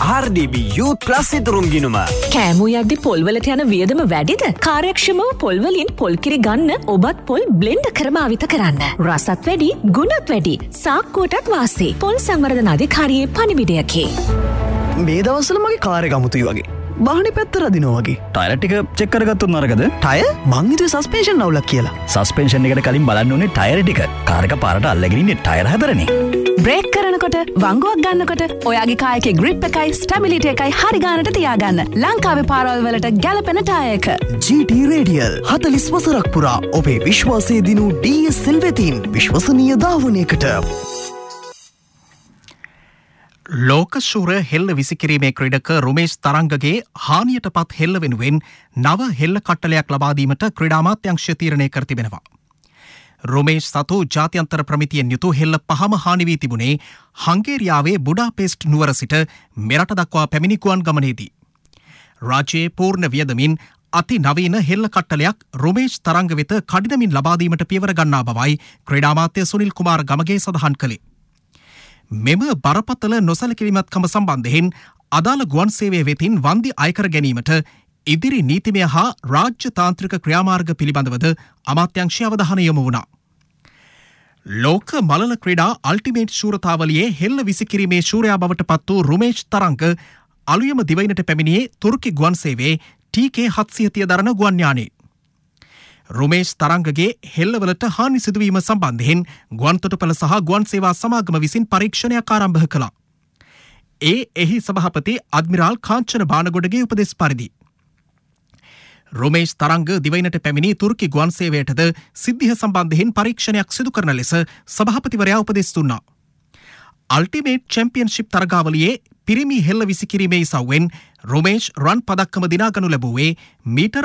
RDB Youth Plus ඉදරුම් ගිනුම. කෑමෝ යද්දි පොල්වලට යන වියදම වැඩිද? කාර්යක්ෂමව පොල්වලින් පොල්කිරි ගන්න ඔබත් පොල් බ්ලෙන්ඩ් කර භාවිත කරන්න. රසත් වැඩි, ගුණත් වැඩි. සාක්කුවටත් වාසි. පොල් සංවර්ධන අධිකාරියේ පණිවිඩයකි. මේ දවස්වල මගේ කාර් එක අමුතුයි වගේ. වාහනේ පැත්ත රදිනවා වගේ. ටයර් ටික චෙක් කරගත්තොත් නරකද? ටයර්? මං හිතුවේ සස්පෙන්ෂන් අවුලක් කියලා. සස්පෙන්ෂන් එකට කලින් බලන්න ඕනේ ටයර් ටික. කාර් එක පාරට අල්ලගෙන ඉන්නේ ටයර් හතරනේ. බ්‍රේක් කරනකොට, වංගුවක් ගන්නකොට ඔයාගේ කායකේ ග්‍රිප් එකයි, ස්ටැබිලිටි එකයි හරි ගානට තියාගන්න. ලංකාවේ පාරවල් වලට ගැලපෙන ටයර් එක. GT Radial 40 වසරක් පුරා ඔබේ විශ්වාසය දිනු DSL වෙතින් විශ්වසනීය ධාවනයකට. ලෝකශූර හෙල්ල විසිකිරීමේ ක්‍රීඩක රුමේෂ් තරංගගේ හානියට පත් හෙල්ල වෙනුවෙන් නව හෙල්ල කට්ටලයක් ලබාදීමට ක්‍රීඩා අමාත්‍යාංශය තීරණය කර තිබෙනවා. රුමේෂ් සතු ජාත්‍යන්තර ප්‍රමිතියෙන් යුතු හෙල්ල පහම හානි වී තිබුණේ හංගේරියාවේ බුඩාපෙස්ට් නුවර සිට මෙරට දක්වා පැමිණි ගුවන් ගමනේදී. රාජ්‍යයේ පූර්ණ වියදමින් අති නවීන හෙල්ල කට්ටලයක් රුමේෂ් තරංග වෙත කඩිනමින් ලබාදීමට පියවර ගන්නා බවයි ක්‍රීඩා අමාත්‍ය සුනිල් කුමාර් ගමගේ සඳහන් කළේ. මෙම බරපතල නොසැලකිලිමත්කම සම්බන්ධයෙන් අදාළ ගුවන් සේවය වෙතින් වන්දි අයකර ගැනීමට ඉදිරි නීතිමය හා රාජ්‍ය තාන්ත්‍රික ක්‍රියාමාර්ග පිළිබඳවද අමාත්‍යංශය අවධානය යොමු වුණා. ලෝක මලල ක්‍රීඩා අල්ටිමේට් ශූරතාවලියේ හෙල්ල විසිකිරීමේ ශූරයා බවට පත් වූ රුමේෂ් තරංග අලුයම දිවයිනට පැමිණියේ තුර්කි ගුවන් සේවයේ TK730 දරන ගුවන් යානයේ. රුමේෂ් තරංගගේ හෙල්ලවලට හානි සිදුවීම සම්බන්ධයෙන් ගුවන් තොටුපළ සහ ගුවන් සේවා සමාගම විසින් පරීක්ෂණයක් ආරම්භ කළා. එහි සභාපති අද්මිරාල් කාංචන බානගොඩගේ උපදෙස් පරිදි රුමේෂ් තරංග දිවයිනට පැමිණි තුර්කි ගුවන් සේවයටද සිද්ධිය සම්බන්ධයෙන් පරීක්ෂණයක් සිදු කරන ලෙස සභාපතිවරයා උපදෙස් දුන්නා. අල්ටිමේට් චැම්පියන්ෂිප් තරගාවලියේ පිරිමි හෙල්ල විසිකිරීමේ ඉසව්වෙන් රුමේෂ් රන් පදක්කම දිනාගනු ලැබුවේ මීටර්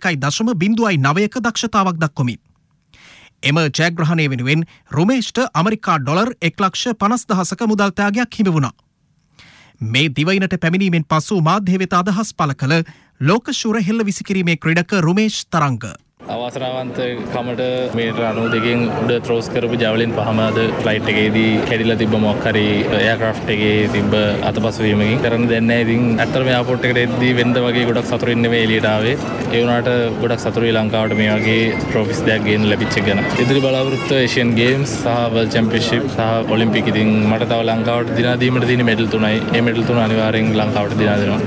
91.09ක දක්ෂතාවක් දක්වමින්. එම ජයග්‍රහණය වෙනුවෙන් රුමේෂ්ට ඇමරිකා ඩොලර් 1,50,000ක මුදල් ත්‍යාගයක් හිමි වුණා. මේ දිවයිනට පැමිණීමෙන් පසු මාධ්‍ය වෙත අදහස් පළ කළ ලෝකශූර හෙල්ල විසිකිරීමේ ක්‍රීඩක රුමේෂ් තරංග අවසරවන්ත කමට මීටර් 92කින් උඩ ත්‍රෝස් කරපු ජැවලින් පහමද ෆ්ලයිට් එකේදී කැඩිලා තිබ්බ මොකක් හරි එයාක්‍රාෆ්ට් එකේ තිබ්බ අතපසුවීමකින් කරන්න දෙන්නේ නැහැ. ඉතින් ඇත්තටම එයාපෝට් එකට එද්දී වෙනද වගේ ගොඩක් සතුටින් නෙමෙයි එළියට ආවේ. ඒ වුණාට ගොඩක් සතුටුයි ලංකාවට මේ වගේ ට්‍රොෆිස් දෙයක් ගේන්න ලැබිච්ච එක ගැන. ඉදිරි බලාපොරොත්තු ඒෂියන් ගේම්ස් සහ වර්ල්ඩ් චැම්පියන්ෂිප් සහ ඔලිම්පික් ඉතින් මට තව ලංකාවට දිනා දීමට තියෙන මෙඩල් 3යි. ඒ මෙඩල් 3 අනිවාර්යෙන් ලංකාවට දිනා දෙනවා.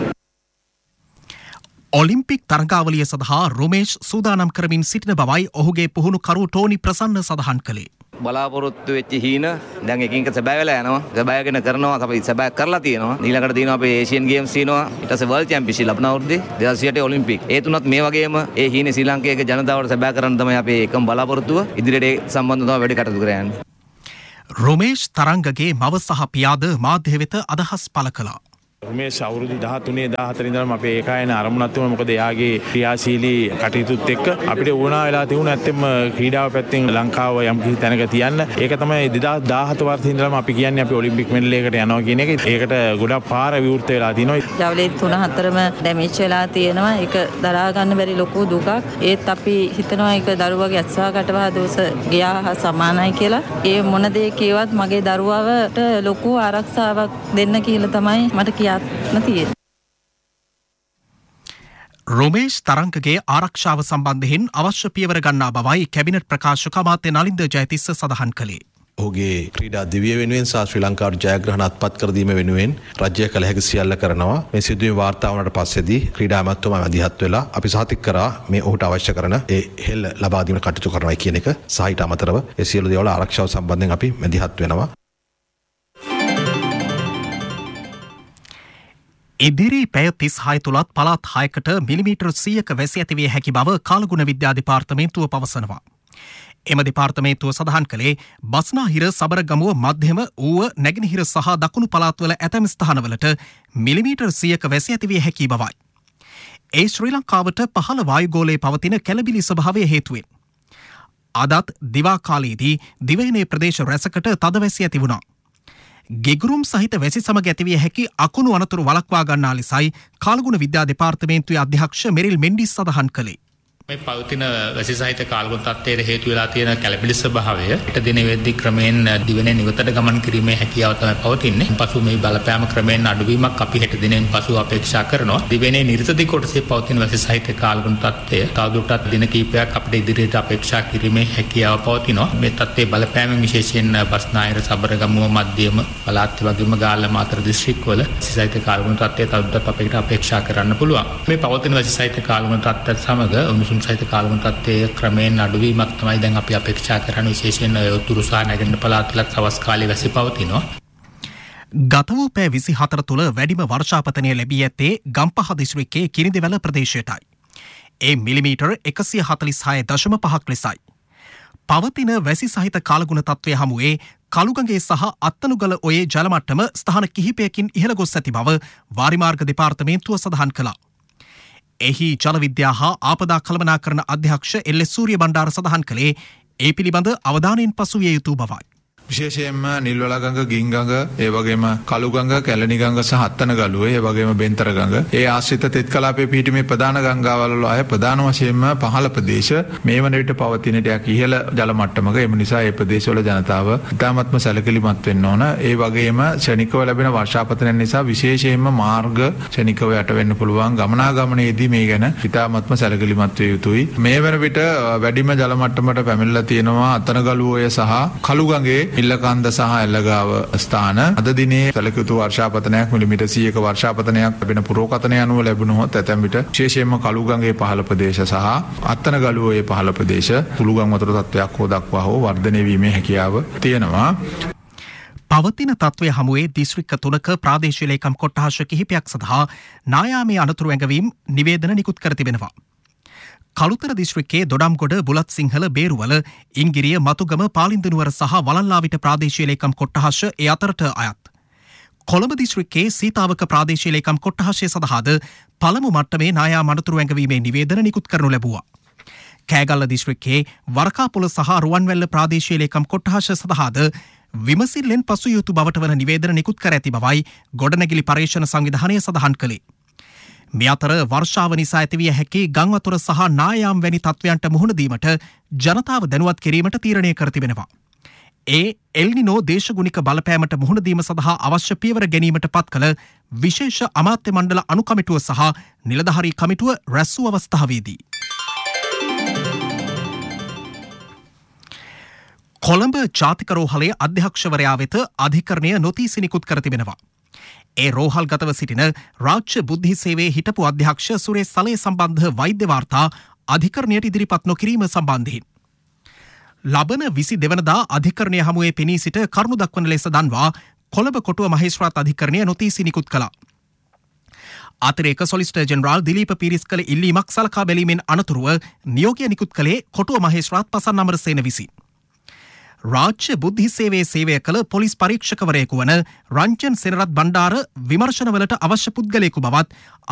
ඔලිම්පික් තරගාවලිය සඳහා රුමේෂ් සූදානම් කරමින් සිටින බවයි ඔහුගේ පුහුණු කරු ටෝනි ප්‍රසන්න සඳහන් කළේ. බලාපොරොත්තු වෙච්ච හීන දැන් එකින් එක සැබෑ වෙලා යනවා. සැබෑගෙන කරනවා. අපි සැබෑ කරලා තියෙනවා. ඊළඟට තියෙනවා අපේ ඒෂියන් ගේම්ස් තියෙනවා. ඊට පස්සේ වර්ල්ඩ් චැම්පියන්ෂිප් ලබන අවුරුද්දේ 2008 ඔලිම්පික්. ඒ තුනත් මේ වගේම ඒ හීනේ ශ්‍රී ලංකාවේ ජනතාවට සැබෑ කරන්න තමයි අපේ එකම බලාපොරොත්තුව. ඉදිරියට ඒ සම්බන්ධව තමයි වැඩි කටයුතු කරන්නේ. රුමේෂ් තරංගගේ මව සහ පියාද මාධ්‍ය වෙත අදහස් පළ කළා. රුමේෂ් අවුරුදු 13 14 ඉඳලම අපේ ඒකායන අරමුණක් තිබුණා. මොකද එයාගේ ක්‍රියාශීලී කටයුතුත් එක්ක අපිට වුණා වෙලා තිබුණා ඇත්තම ක්‍රීඩාව පැත්තෙන් ලංකාව යම් කිසි තැනක තියන්න. ඒක තමයි 2017 වර්ෂයේ ඉඳලම අපි කියන්නේ අපි ඔලිම්පික් මෙඩල් එකකට යනවා කියන එක. ඒකට ගොඩක් පාර විවෘත වෙලා තිනවා. ජවලින් 3-4ම ඩැමේජ් වෙලා තියෙනවා. ඒක දරා ගන්න බැරි ලොකු දුකක්. ඒත් අපි හිතනවා ඒක දරුවගේ අස්වා කටවා දෝෂ ගියා හා සමානයි කියලා. ඒ මොන දේ කියවත් මගේ දරුවවට ලොකු ආරක්ෂාවක් දෙන්න කියලා තමයි මට කියන්න තියෙන්නේ. රුමේෂ් තරංගගේ ආරක්ෂාව සම්බන්ධයෙන් අවශ්‍ය පියවර ගන්නා බවයි කැබිනට් ප්‍රකාශක අමාත්‍ය නලින්ද ජයතිස්ස සඳහන් කළේ. ඔහුගේ ක්‍රීඩා දිවිය වෙනුවෙන් සහ ශ්‍රී ලංකාවට ජයග්‍රහණ අත්පත් කර දීම වෙනුවෙන් රජය කළ හැකි සියල්ල කරනවා. මේ සිදුවීම වාර්තා වුණාට පස්සේදී ක්‍රීඩා අමාත්‍යතුමා මැදිහත් වෙලා අපි සහතික කරා මේ ඔහුට අවශ්‍ය කරන ඒ හෙල්ල ලබා දීමට කටයුතු කරනවා කියන එක. සහ ඊට අමතරව ඒ සියලු දේවල් ආරක්ෂාව සම්බන්ධයෙන් අපි මැදිහත් වෙනවා. ඉදිරි පැය 36 තුලත් පළාත් 6කට මිලිමීටර් 100ක වැසි ඇතිවිය හැකි බව කාලගුණ විද්‍යා දෙපාර්තමේන්තුව පවසනවා. එම දෙපාර්තමේන්තුව සඳහන් කළේ බස්නාහිර සබරගමුව මධ්‍යම ඌව නැගෙනහිර සහ දකුණු පළාත්වල ඇතැම් ස්ථානවලට මිලිමීටර් 100ක වැසි ඇතිවිය හැකි බවයි. ඒ ශ්‍රී ලංකාවට පහළ වායුගෝලයේ පවතින කැළබිලි ස්වභාවය හේතුවෙන් අදත් දිවා කාලයේදී දිවයිනේ ප්‍රදේශ රැසකට තද වැසි ඇති වුණා. ගෙගුරුම් සහිත වැසි සමග ඇතිවිය හැකි අකුණු අනතුරු වළක්වා ගන්නා ලෙසයි කාලගුණ විද්‍යා දෙපාර්තමේන්තුවේ අධ්‍යක්ෂ මෙරිල් මෙන්ඩිස් සඳහන් කළේ. මේ පවතින වැසි සහිත කාලගුණ තත්ත්වයට හේතු වෙලා තියෙන කැළඹිලි ස්වභාවය ඊට දින වෙද්දී ක්‍රමයෙන් දිවයිනේ නිවතට ගමන් කිරීමේ හැකියාව තමයි පවතින්නේ. පසු මේ බලපෑම ක්‍රමයෙන් අඩුවීමක් අපි හෙට දිනෙන් පසු අපේක්ෂා කරනවා. දිවයිනේ නිර්තදී කොටසේ පවතින වැසි සහිත කාලගුණ තත්ත්වය තවදුරටත් දින කිහිපයක් අපිට ඉදිරියට අපේක්ෂා කිරීමේ හැකියාව පවතිනවා. මේ තත්ත්වයේ බලපෑම විශේෂයෙන් බස්නාහිර සබරගමුව මධ්‍යම පළාත් වගේම ගාල්ල මාතර දිස්ත්‍රික්කවල වැසි සහිත කාලගුණ තත්ත්වය තවදුරටත් අපිට අපේක්ෂා කරන්න පුළුවන්. මේ පවතින වැසි සහිත කාලගුණ තත්ත්වයත් සමග සහිත කාලගුණ තත්ත්වයේ ක්‍රමයෙන් අඩුවීමක් තමයි දැන් අපි අපේක්ෂා කරන්නේ. විශේෂයෙන් උතුරු සහ නැගෙනහිර පළාත්වල සවස් කාලයේ වැසි පවතිනවා. ගත වූ පැය 24 තුළ වැඩිම වර්ෂාපතනය ලැබී ඇත්තේ ගම්පහ දිස්ත්‍රික්කයේ කිරිඳිවැල ප්‍රදේශයටයි. ඒ මිලිමීටර් 146.5ක් ලෙසයි. පවතින වැසි සහිත කාලගුණ තත්ත්වය හමුවේ කළුගඟේ සහ අත්තනුගල ඔයේ ජල මට්ටම ස්ථාන කිහිපයකින් ඉහළ ගොස් ඇති බව වාරිමාර්ග දෙපාර්තමේන්තුව සඳහන් කළා. එහි ජල විද්‍යා හා ආපදා කළමනාකරණ අධ්‍යක්ෂ එල්.එස්. සූරිය බණ්ඩාර සඳහන් කළේ ඒ පිළිබඳ අවධානයෙන් පසු විය යුතු බවයි. විශේෂයෙන්ම නිල්වලගඟ, ගිංගඟ, ඒ වගේම කළුගඟ, කැලණිගඟ සහ අත්තනගලුව, ඒ වගේම බෙන්තරගඟ, ඒ ආශ්‍රිත තෙත් කලාපයේ පිහිටීමේ ප්‍රධාන ගංගාවල වල අය ප්‍රධාන වශයෙන්ම පහළ ප්‍රදේශ මේ වන විට පවතින ටිකක් ඉහළ ජල මට්ටමක. එම නිසා ඒ ප්‍රදේශවල ජනතාව ඉතාමත්ම සැලකිලිමත් වෙන්න ඕන. ඒ වගේම ක්ෂණිකව ලැබෙන වර්ෂාපතනයන් නිසා විශේෂයෙන්ම මාර්ග ක්ෂණිකව යට වෙන්න පුළුවන්. ගමනාගමනයේදී මේ ගැන ඉතාමත්ම සැලකිලිමත් විය යුතුයි. මේ වන විට වැඩිම ජල මට්ටමට පැමිණලා තියෙනවා අත්තනගලුව ඔය සහ කළුගඟේ ඉල්ලකන්ද සහ එල්ලගාව ස්ථාන. අද දිනේ සැලකියුතු වර්ෂාපතනයක් මිලිමීටර් 100ක වර්ෂාපතනයක් ලැබෙන පුරෝකථනය අනුව ලැබුණොත් ඇතැම් විට විශේෂයෙන්ම කළුගඟේ පහළ ප්‍රදේශ සහ අත්තනගලුවේ පහළ ප්‍රදේශ සුළුගම් වතුර තත්ත්වයක් හෝ දක්වා හෝ වර්ධනය වීමේ හැකියාව තියෙනවා. පවතින තත්ත්වය හමුවේ දිස්ත්‍රික්ක 3ක ප්‍රාදේශීය ලේකම් කොට්ටාශ කිහිපයක් සඳහා නායාමේ අනතුරු ඇඟවීම් නිවේදන නිකුත් කර තිබෙනවා. කළුතර දිස්ත්‍රික්කයේ දොඩම්ගොඩ, බුලත් සිංහල, බේරුවල, ඉංගිරිය, මතුගම, පාලින්දනුවර සහ වලල්ලාවිට ප්‍රාදේශීය ලේකම් කොට්ටාශ ඒ අතරට අයත්. කොළඹ දිස්ත්‍රික්කයේ සීතාවක ප්‍රාදේශීය ලේකම් කොට්ටාශය සඳහාද පළමු මට්ටමේ නායාම අනතුරු ඇඟවීමේ නිවේදන නිකුත් කරනු ලැබුවා. කෑගල්ල දිස්ත්‍රික්කයේ වරකාපොළ සහ රුවන්වැල්ල ප්‍රාදේශීය ලේකම් කොට්ටාශ සඳහාද විමසිල්ලෙන් පසු යුතු බවට වන නිවේදන නිකුත් කර ඇති බවයි ගොඩනැගිලි පර්යේෂණ සංවිධානය සඳහන් කළේ. මේ අතර වර්ෂාව නිසා ඇතිවිය හැකි ගංවතුර සහ නායාම් වැනි තත්ත්වයන්ට මුහුණ දීමට ජනතාව දැනුවත් කිරීමට තීරණය කර තිබෙනවා. ඒ එල්නිනෝ දේශගුණික බලපෑමට මුහුණ දීම සඳහා අවශ්‍ය පියවර ගැනීමට පත් කළ විශේෂ අමාත්‍ය මණ්ඩල අනුකමිටුව සහ නිලධාරී කමිටුව රැස් වූ අවස්ථාවේදී කොළඹ ජාතික රෝහලේ අධ්‍යක්ෂවරයා වෙත අධිකරණය නොතීසි නිකුත් කර තිබෙනවා. ඒ රෝහල් ගතව සිටින රාජ්‍ය බුද්ධි සේවයේ හිටපු අධ්‍යක්ෂ සුරේෂ් සලේ සම්බන්ධ වෛද්‍ය වාර්තා අධිකරණයට ඉදිරිපත් නොකිරීම සම්බන්ධයෙන් ලබන 22 වනදා අධිකරණය හමුවේ පෙනී සිට කරුණු දක්වන ලෙස දන්වා කොළඹ කොටුව මහේස්ත්‍රාත් අධිකරණය නොතීසි නිකුත් කළා. අතිරේක සොලිසිටර් ජෙනරාල් දිලීප පීරිස් කළ ඉල්ලීමක් සලකා බැලීමෙන් අනතුරුව නියෝගය නිකුත් කළේ කොටුව මහේස්ත්‍රාත් පසන් අමරසේන විසින්. රාජ්‍ය බුද්ධි සේවයේ සේවය කළ පොලිස් පරීක්ෂකවරයෙකු වන රංජන් සෙනරත් බණ්ඩාර විමර්ශනවලට අවශ්‍ය පුද්ගලයෙකු බවත්